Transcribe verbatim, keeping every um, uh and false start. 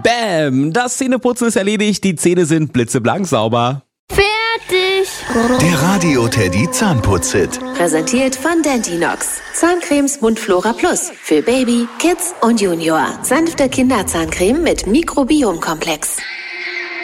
Bam! Das Zähneputzen ist erledigt, die Zähne sind blitzeblank sauber. Fertig! Der Radio Teddy Zahnputz-Hit. Präsentiert von Dentinox. Zahncremes Mundflora Plus für Baby, Kids und Junior. Sanfte Kinderzahncreme mit Mikrobiomkomplex.